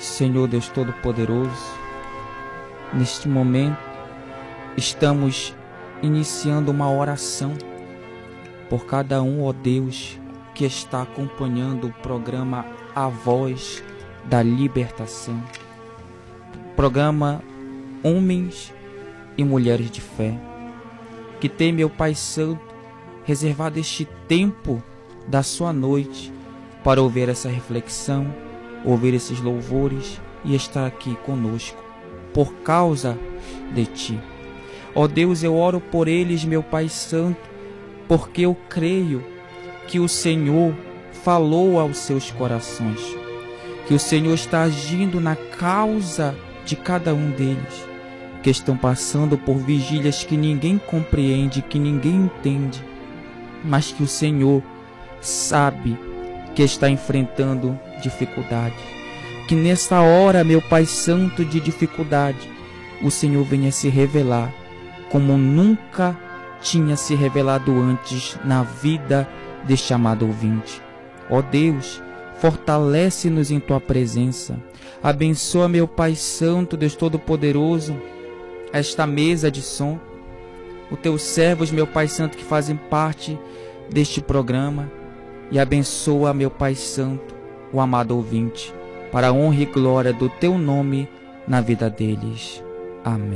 Senhor Deus Todo-Poderoso, neste momento estamos iniciando uma oração por cada um, ó Deus, que está acompanhando o programa A Voz da Libertação, programa Homens e Mulheres de Fé, que tem, meu Pai Santo, reservado este tempo da sua noite para ouvir essa reflexão, ouvir esses louvores e estar aqui conosco por causa de Ti. Ó Deus, eu oro por eles, meu Pai Santo, porque eu creio que o Senhor falou aos seus corações, que o Senhor está agindo na causa de cada um deles, que estão passando por vigílias que ninguém compreende, que ninguém entende, mas que o Senhor sabe que está enfrentando dificuldade. Que nessa hora, meu Pai Santo, de dificuldade, o Senhor venha se revelar como nunca tinha se revelado antes na vida deste amado ouvinte. Ó Deus, fortalece-nos em Tua presença. Abençoa, meu Pai Santo, Deus Todo-Poderoso, esta mesa de som, os Teus servos, meu Pai Santo, que fazem parte deste programa, e abençoa, meu Pai Santo, o amado ouvinte, para a honra e glória do Teu nome na vida deles. Amém.